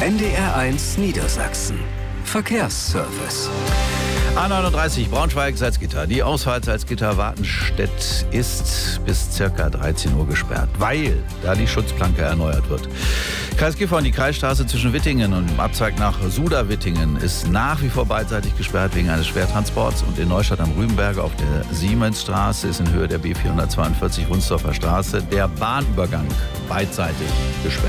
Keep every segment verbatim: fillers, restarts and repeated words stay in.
N D R eins Niedersachsen. Verkehrsservice. A neununddreißig Braunschweig-Salzgitter. Die Ausfahrt Salzgitter-Wartenstedt ist bis ca. dreizehn Uhr gesperrt, weil da die Schutzplanke erneuert wird. Kreis Gifhorn, die Kreisstraße zwischen Wittingen und dem Abzweig nach Suda-Wittingen ist nach wie vor beidseitig gesperrt wegen eines Schwertransports. Und in Neustadt am Rübenberge auf der Siemensstraße ist in Höhe der B vierhundertzweiundvierzig Wunsdorfer Straße der Bahnübergang beidseitig gesperrt.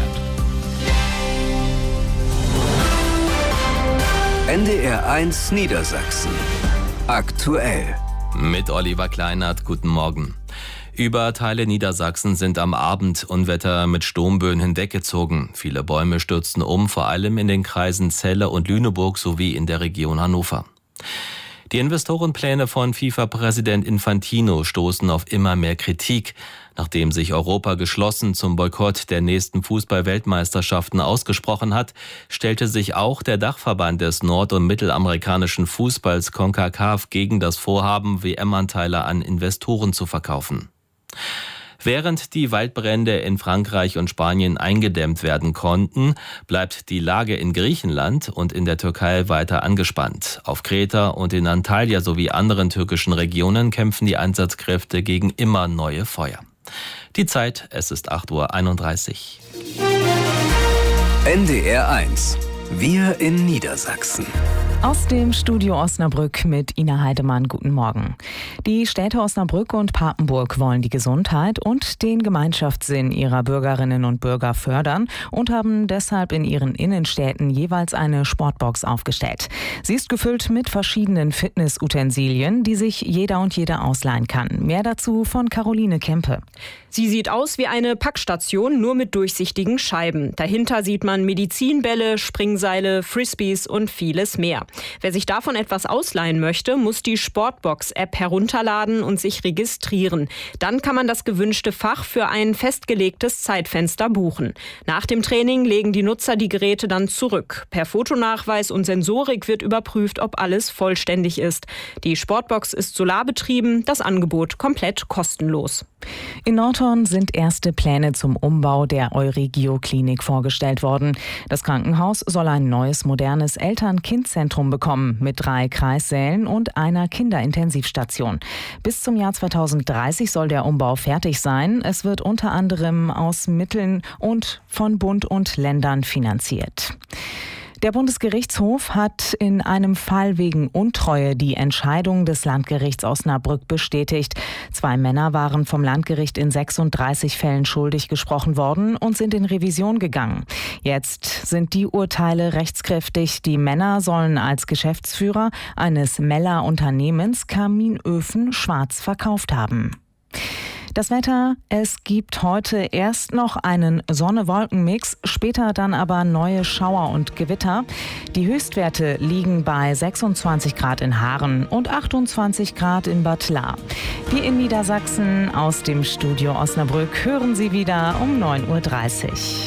N D R eins Niedersachsen. Aktuell. Mit Oliver Kleinert, guten Morgen. Über Teile Niedersachsen sind am Abend Unwetter mit Sturmböen hinweggezogen. Viele Bäume stürzten um, vor allem in den Kreisen Celle und Lüneburg sowie in der Region Hannover. Die Investorenpläne von FIFA-Präsident Infantino stoßen auf immer mehr Kritik. Nachdem sich Europa geschlossen zum Boykott der nächsten Fußball-Weltmeisterschaften ausgesprochen hat, stellte sich auch der Dachverband des nord- und mittelamerikanischen Fußballs CONCACAF gegen das Vorhaben, W M-Anteile an Investoren zu verkaufen. Während die Waldbrände in Frankreich und Spanien eingedämmt werden konnten, bleibt die Lage in Griechenland und in der Türkei weiter angespannt. Auf Kreta und in Antalya sowie anderen türkischen Regionen kämpfen die Einsatzkräfte gegen immer neue Feuer. Die Zeit, es ist acht Uhr einunddreißig. N D R eins. Wir in Niedersachsen. Aus dem Studio Osnabrück mit Ina Heidemann. Guten Morgen. Die Städte Osnabrück und Papenburg wollen die Gesundheit und den Gemeinschaftssinn ihrer Bürgerinnen und Bürger fördern und haben deshalb in ihren Innenstädten jeweils eine Sportbox aufgestellt. Sie ist gefüllt mit verschiedenen Fitnessutensilien, die sich jeder und jede ausleihen kann. Mehr dazu von Caroline Kempe. Sie sieht aus wie eine Packstation, nur mit durchsichtigen Scheiben. Dahinter sieht man Medizinbälle, Springseile, Frisbees und vieles mehr. Wer sich davon etwas ausleihen möchte, muss die Sportbox-App herunterladen und sich registrieren. Dann kann man das gewünschte Fach für ein festgelegtes Zeitfenster buchen. Nach dem Training legen die Nutzer die Geräte dann zurück. Per Fotonachweis und Sensorik wird überprüft, ob alles vollständig ist. Die Sportbox ist solarbetrieben, das Angebot komplett kostenlos. In Nordhorn sind erste Pläne zum Umbau der Euregio-Klinik vorgestellt worden. Das Krankenhaus soll ein neues, modernes Eltern-Kind-Zentrum bekommen mit drei Kreissälen und einer Kinderintensivstation. Bis zum Jahr zweitausenddreißig soll der Umbau fertig sein. Es wird unter anderem aus Mitteln und von Bund und Ländern finanziert. Der Bundesgerichtshof hat in einem Fall wegen Untreue die Entscheidung des Landgerichts Osnabrück bestätigt. Zwei Männer waren vom Landgericht in sechsunddreißig Fällen schuldig gesprochen worden und sind in Revision gegangen. Jetzt sind die Urteile rechtskräftig. Die Männer sollen als Geschäftsführer eines Meller-Unternehmens Kaminöfen schwarz verkauft haben. Das Wetter, es gibt heute erst noch einen Sonne-Wolken-Mix, später dann aber neue Schauer und Gewitter. Die Höchstwerte liegen bei sechsundzwanzig Grad in Haaren und achtundzwanzig Grad in Bad Lahr. Wir in Niedersachsen aus dem Studio Osnabrück hören Sie wieder um neun Uhr dreißig.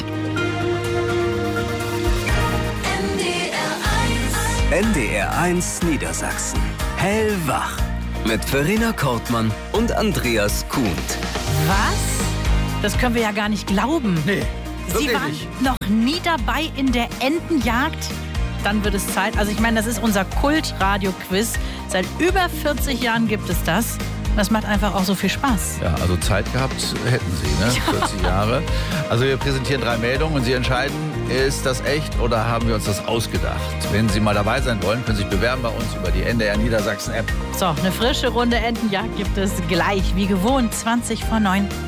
N D R eins Niedersachsen. Hellwach. Mit Verena Kortmann und Andreas Kuhnt. Was? Das können wir ja gar nicht glauben. Nee, Sie waren nicht. noch nie dabei in der Entenjagd? Dann wird es Zeit. Also ich meine, das ist unser Kult-Radio-Quiz. Seit über vierzig Jahren gibt es das. Das macht einfach auch so viel Spaß. Ja, also Zeit gehabt hätten Sie, ne? vierzig Jahre. Also wir präsentieren drei Meldungen und Sie entscheiden, ist das echt oder haben wir uns das ausgedacht? Wenn Sie mal dabei sein wollen, können Sie sich bewerben bei uns über die N D R Niedersachsen App. So, eine frische Runde Entenjagd gibt es gleich, wie gewohnt, zwanzig vor neun.